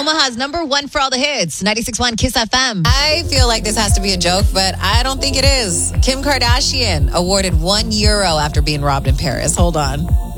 Omaha's number one for all the hits, 96.1 Kiss FM. I feel like this has to be a joke, but I don't think it is. Kim Kardashian awarded €1 after being robbed in Paris. Hold on.